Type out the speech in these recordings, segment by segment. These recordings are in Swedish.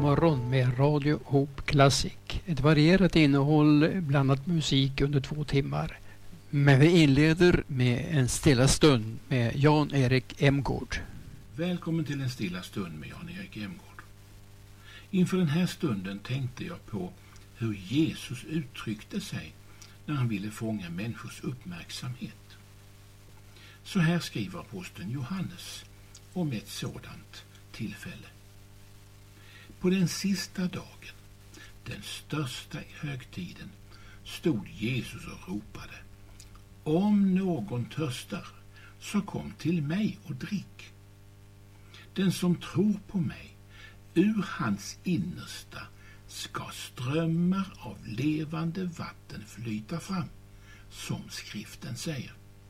morgon med Radio Hope Classic. Ett varierat innehåll, blandat musik under 2 timmar. Men vi inleder med en stilla stund med Jan-Erik Emgård. Välkommen till en stilla stund med Jan-Erik Emgård. Inför den här stunden tänkte jag på hur Jesus uttryckte sig när han ville fånga människors uppmärksamhet. Så här skriver aposteln Johannes om ett sådant tillfälle. På den sista dagen, den största högtiden, stod Jesus och ropade: Om någon törstar, så kom till mig och drick. Den som tror på mig, ur hans innersta ska strömmar av levande vatten flyta fram, som skriften säger.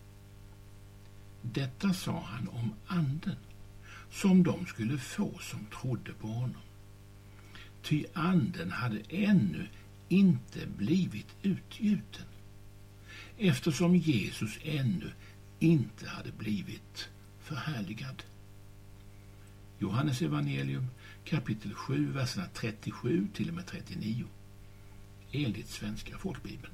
Detta sa han om anden, som de skulle få som trodde på honom. Ty anden hade ännu inte blivit utgjuten, eftersom Jesus ännu inte hade blivit förhärligad. Johannes evangelium kapitel 7, verserna 37 till och med 39, enligt Svenska folkbibeln.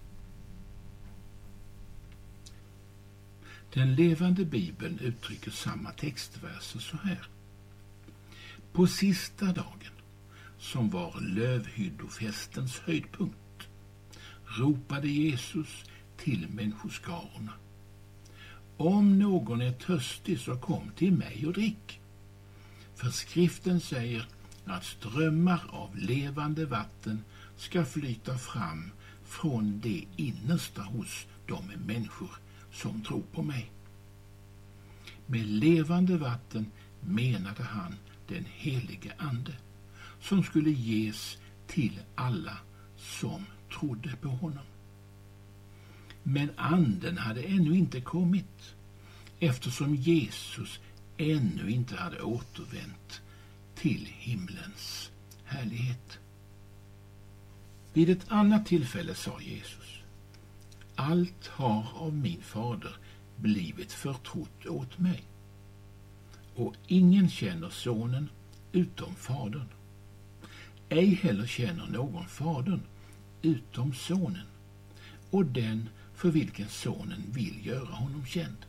Den levande bibeln uttrycker samma textverser så här. På sista dagen, som var lövhyddofestens höjdpunkt, ropade Jesus till människoskarorna: Om någon är törstig, så kom till mig och drick. För skriften säger att strömmar av levande vatten ska flyta fram från det innersta hos de människor som tror på mig. Med levande vatten menade han den helige ande, som skulle ges till alla som trodde på honom. Men anden hade ännu inte kommit, eftersom Jesus ännu inte hade återvänt till himlens härlighet. Vid ett annat tillfälle sa Jesus: Allt har av min fader blivit förtrott åt mig, och ingen känner sonen utom fadern. Ej heller känner någon fadern utom sonen, och den för vilken sonen vill göra honom känd.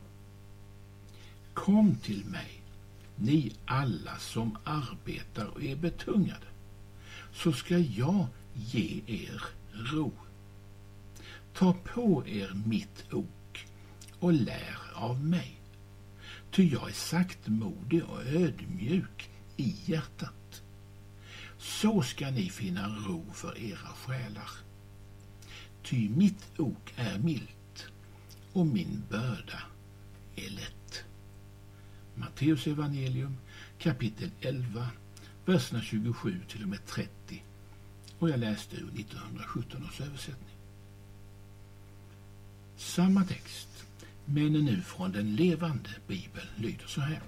Kom till mig, ni alla som arbetar och är betungade, så ska jag ge er ro. Ta på er mitt ok och lär av mig, ty jag är saktmodig och ödmjuk i hjärtat. Så ska ni finna ro för era själar. Ty mitt ok är milt och min börda är lätt. Matteus evangelium kapitel 11, verserna 27 till och med 30, och jag läste ur 1917 års översättning. Samma text, men nu från den levande bibeln, lyder så här.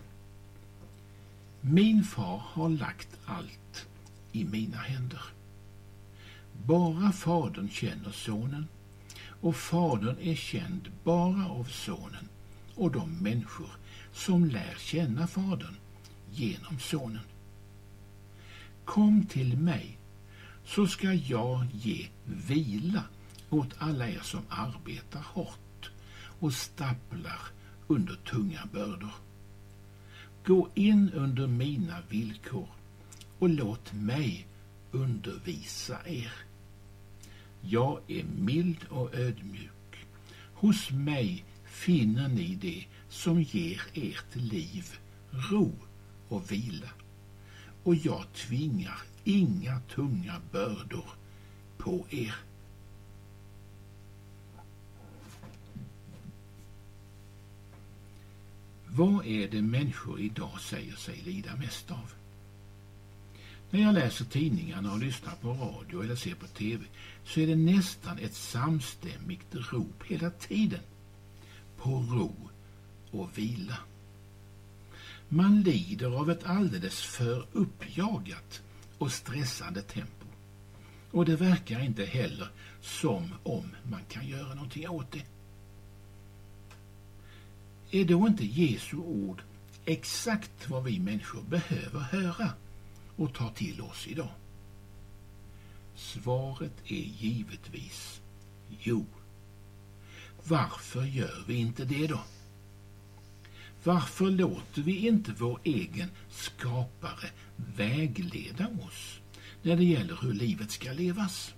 Min far har lagt allt i mina händer. Bara fadern känner sonen, och fadern är känd bara av sonen och de människor som lär känna fadern genom sonen. Kom till mig, så ska jag ge vila åt alla er som arbetar hårt och stapplar under tunga bördor. Gå in under mina villkor och låt mig undervisa er. Jag är mild och ödmjuk. Hos mig finner ni det som ger ert liv ro och vila, och jag tvingar inga tunga bördor på er. Vad är det människor idag säger sig lida mest av? När jag läser tidningarna och lyssnar på radio eller ser på tv, så är det nästan ett samstämmigt rop hela tiden på ro och vila. Man lider av ett alldeles för uppjagat och stressande tempo, och det verkar inte heller som om man kan göra någonting åt det. Är då inte Jesu ord exakt vad vi människor behöver höra och tar till oss idag? Svaret är givetvis jo. Varför gör vi inte det då? Varför låter vi inte vår egen skapare vägleda oss när det gäller hur livet ska levas?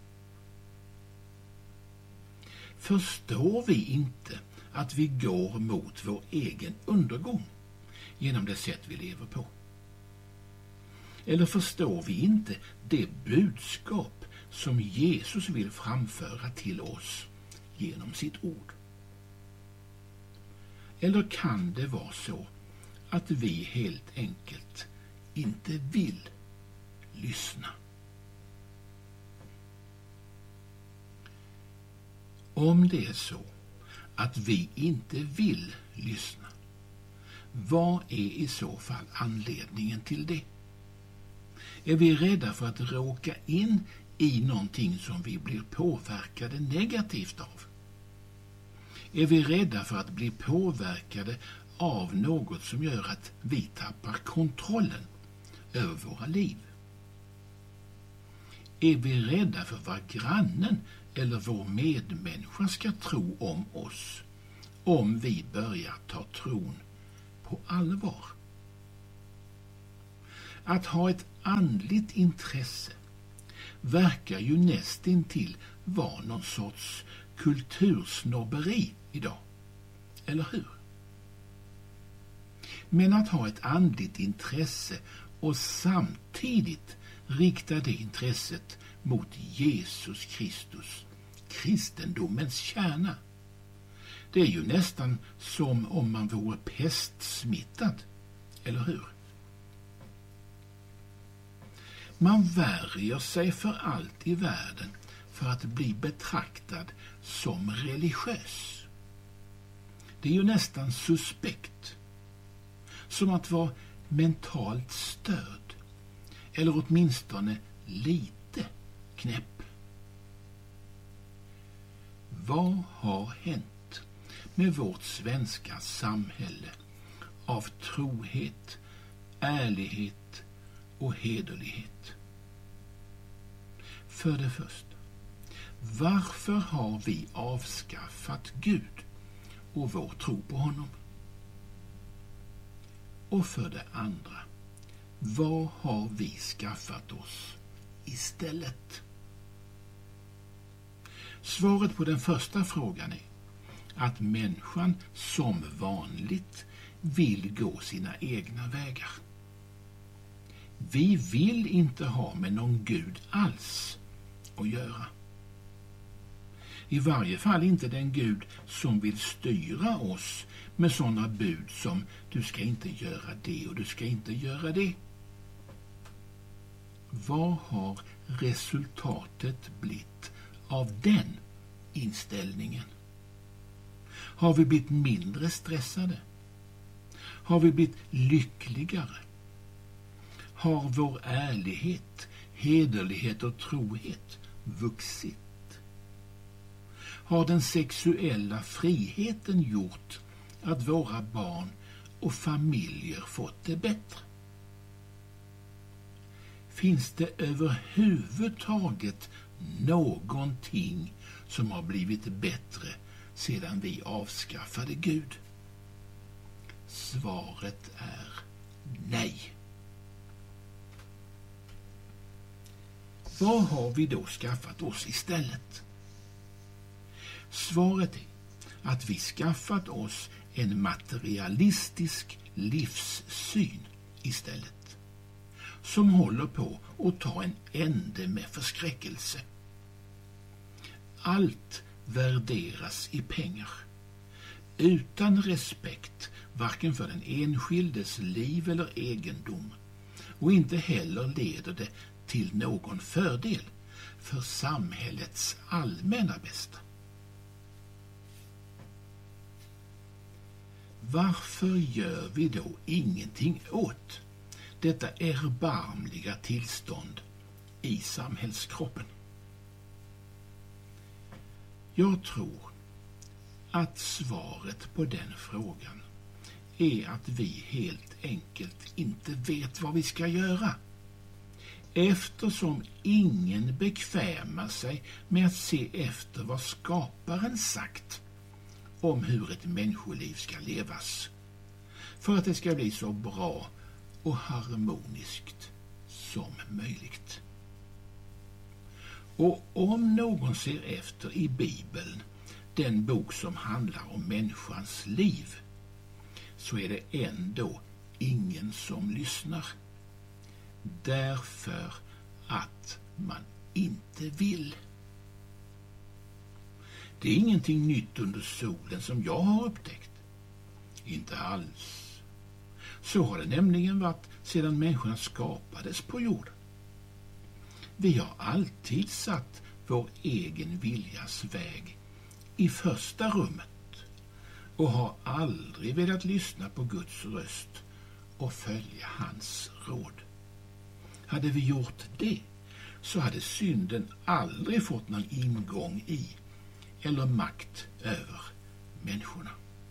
Förstår vi inte att vi går mot vår egen undergång genom det sätt vi lever på? Eller förstår vi inte det budskap som Jesus vill framföra till oss genom sitt ord? Eller kan det vara så att vi helt enkelt inte vill lyssna? Om det är så att vi inte vill lyssna, vad är i så fall anledningen till det? Är vi rädda för att råka in i någonting som vi blir påverkade negativt av? Är vi rädda för att bli påverkade av något som gör att vi tappar kontrollen över våra liv? Är vi rädda för vad grannen eller vår medmänniska ska tro om oss om vi börjar ta tron på allvar? Att ha ett andligt intresse verkar ju nästintill vara någon sorts kultursnobberi idag, eller hur? Men att ha ett andligt intresse och samtidigt rikta det intresset mot Jesus Kristus, kristendomens kärna, det är ju nästan som om man vore pestsmittad, eller hur? Man värjer sig för allt i världen för att bli betraktad som religiös. Det är ju nästan suspekt, som att vara mentalt störd eller åtminstone lite knäpp. Vad har hänt med vårt svenska samhälle av trohet, ärlighet och hederlighet? För det första, varför har vi avskaffat Gud och vår tro på honom? Och för det andra, vad har vi skaffat oss istället? Svaret på den första frågan är att människan som vanligt vill gå sina egna vägar. Vi vill inte ha med någon Gud alls att göra. I varje fall inte den Gud som vill styra oss med sådana bud som du ska inte göra det och du ska inte göra det. Vad har resultatet blivit av den inställningen? Har vi blivit mindre stressade? Har vi blivit lyckligare? Har vår ärlighet, hederlighet och trohet vuxit? Har den sexuella friheten gjort att våra barn och familjer fått det bättre? Finns det överhuvudtaget någonting som har blivit bättre sedan vi avskaffade Gud? Svaret är nej. Vad har vi då skaffat oss istället? Svaret är att vi skaffat oss en materialistisk livssyn istället, som håller på att ta en ände med förskräckelse. Allt värderas i pengar, utan respekt varken för den enskildes liv eller egendom, och inte heller leder det till någon fördel för samhällets allmänna bästa. Varför gör vi då ingenting åt detta erbarmliga tillstånd i samhällskroppen? Jag tror att svaret på den frågan är att vi helt enkelt inte vet vad vi ska göra. eftersom ingen bekvämar sig med att se efter vad skaparen sagt om hur ett människoliv ska levas, för att det ska bli så bra och harmoniskt som möjligt. Och om någon ser efter i Bibeln, den bok som handlar om människans liv, så är det ändå ingen som lyssnar. Därför att man inte vill. Det är ingenting nytt under solen som jag har upptäckt. Inte alls. Så har det nämligen varit sedan människan skapades på jorden. Vi har alltid satt vår egen viljas väg i första rummet och har aldrig velat lyssna på Guds röst och följa hans råd. Hade vi gjort det, så hade synden aldrig fått någon ingång i eller makt över människorna.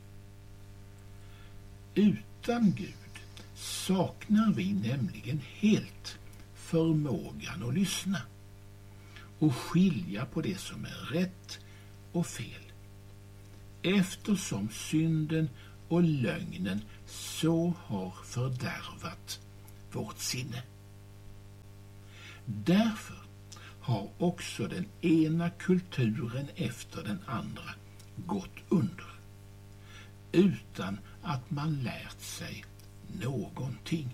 Utan Gud saknar vi nämligen helt förmågan att lyssna och skilja på det som är rätt och fel, eftersom synden och lögnen så har fördärvat vårt sinne. Därför har också den ena kulturen efter den andra gått under, utan att man lärt sig någonting.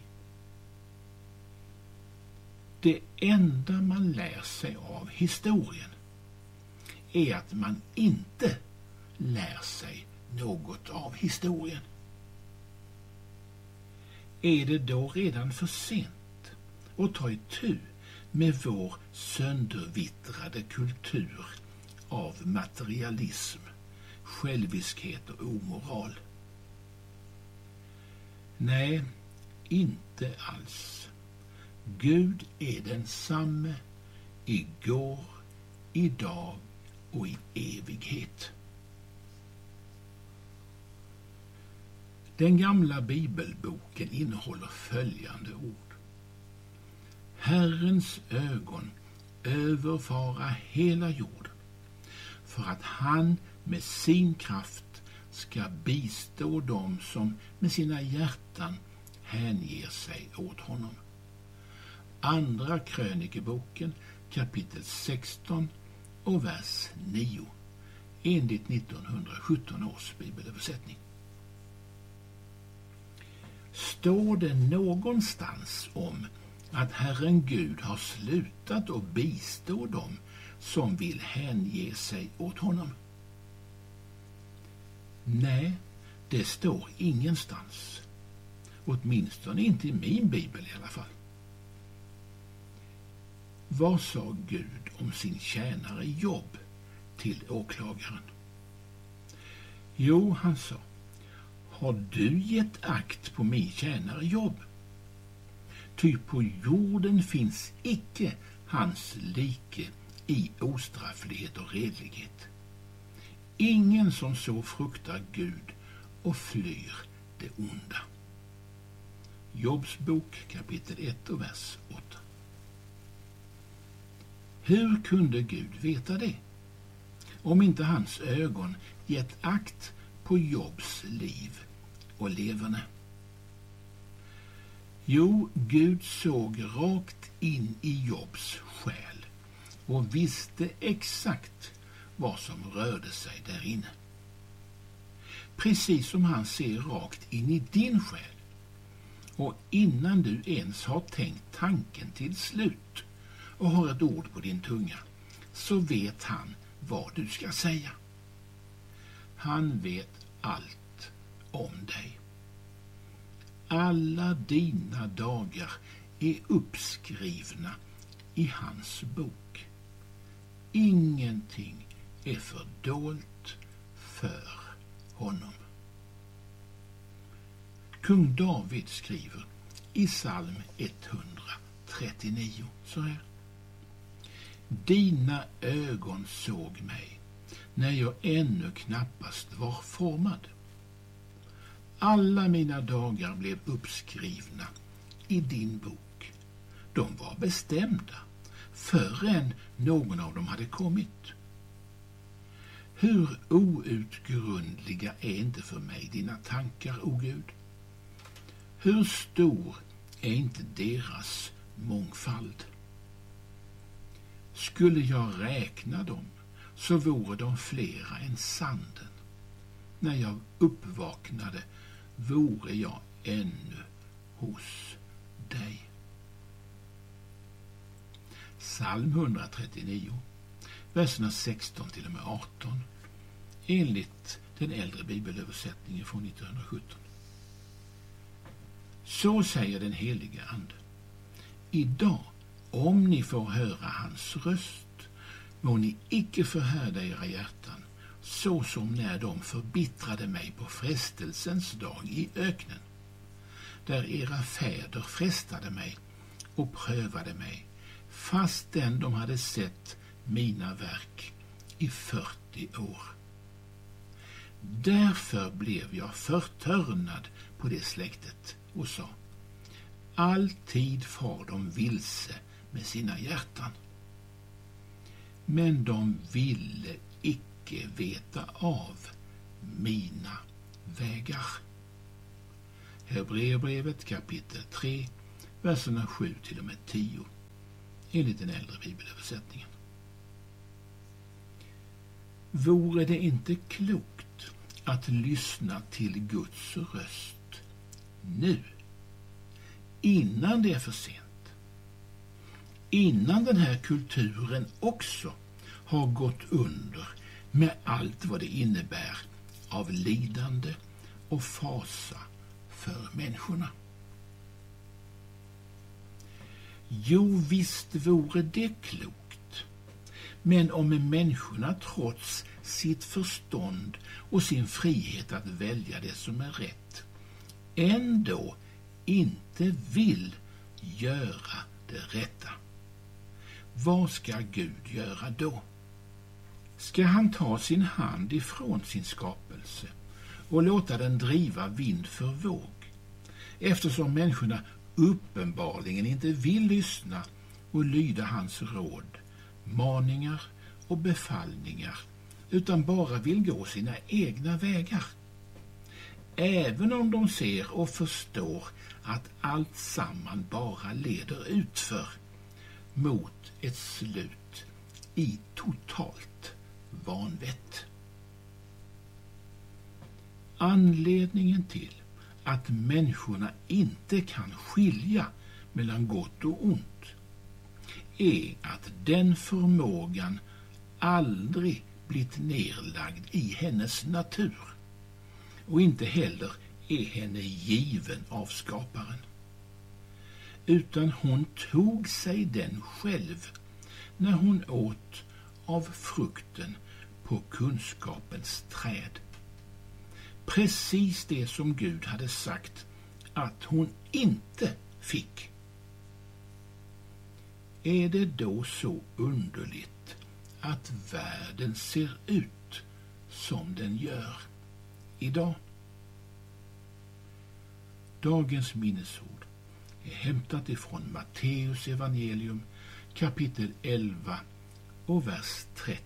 Det enda man lär sig av historien är att man inte lär sig något av historien. Är det då redan för sent att ta itu med vår söndervittrade kultur av materialism, själviskhet och omoral? Nej, inte alls. Gud är densamme igår, idag och i evighet. Den gamla bibelboken innehåller följande ord: Herrens ögon överfara hela jorden, för att han med sin kraft ska bistå dem som med sina hjärtan hänger sig åt honom. Andra krönikeboken, kapitel 16 och vers 9, enligt 1917 års bibelöversättning. Står det någonstans om att Herren Gud har slutat att bistå dem som vill hänge sig åt honom? Nej, det står ingenstans. Åtminstone inte i min bibel i alla fall. Vad sa Gud om sin tjänare Jobb till åklagaren? Jo, han sa: Har du gett akt på min tjänare Jobb? Ty på jorden finns icke hans like i ostrafflighet och redlighet. Ingen som så fruktar Gud och flyr det onda. Jobbs bok, kapitel 1 och vers 8. Hur kunde Gud veta det, om inte hans ögon gett akt på Jobbs liv och leverne? Jo, Gud såg rakt in i Jobbs själ och visste exakt vad som rörde sig där inne. Precis som han ser rakt in i din själ, och innan du ens har tänkt tanken till slut och har ett ord på din tunga, så vet han vad du ska säga. Han vet allt om dig. Alla dina dagar är uppskrivna i hans bok. Ingenting är fördolt för honom. Kung David skriver i psalm 139 så här: Dina ögon såg mig när jag ännu knappast var formad. Alla mina dagar blev uppskrivna i din bok, de var bestämda förrän någon av dem hade kommit. Hur outgrundliga är inte för mig dina tankar, o Gud? Hur stor är inte deras mångfald? Skulle jag räkna dem så vore de flera än sanden. När jag uppvaknade vore jag ännu hos dig. Psalm 139, verserna 16 till och med 18, enligt den äldre bibelöversättningen från 1917. Så säger den helige Ande: idag, om ni får höra hans röst, må ni icke förhärda era hjärtan, så som när de förbittrade mig på frestelsens dag i öknen, där era fäder frestade mig och prövade mig, fastän de hade sett mina verk i 40 år. Därför blev jag förtörnad på det släktet och sa: alltid far de vilse med sina hjärtan. Men de ville icke veta av mina vägar. Hebreerbrevet kapitel 3, verserna 7 till och med 10, enligt den äldre bibelöversättningen. Vore det inte klokt att lyssna till Guds röst nu, innan det är för sent? Innan den här kulturen också har gått under med allt vad det innebär av lidande och fasa för människorna. Jo, visst vore det klokt, men om människorna trots sitt förstånd och sin frihet att välja det som är rätt ändå inte vill göra det rätta, vad ska Gud göra då? Ska han ta sin hand ifrån sin skapelse och låta den driva vind för våg, eftersom människorna uppenbarligen inte vill lyssna och lyda hans råd, maningar och befallningar, utan bara vill gå sina egna vägar? Även om de ser och förstår att allt samman bara leder utför mot ett slut i totalt vanvett. Anledningen till att människorna inte kan skilja mellan gott och ont är att den förmågan aldrig blivit nerlagd i hennes natur och inte heller är henne given av skaparen, utan hon tog sig den själv när hon åt av frukten på kunskapens träd. Precis det som Gud hade sagt att hon inte fick. Är det då så underligt att världen ser ut som den gör idag? Dagens minnesord är hämtat ifrån Matteus evangelium kapitel 11 och vers 30.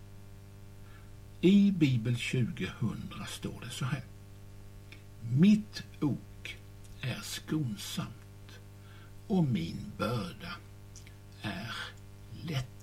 I Bibel 2000 står det så här: mitt ok är skonsamt och min börda är lätt.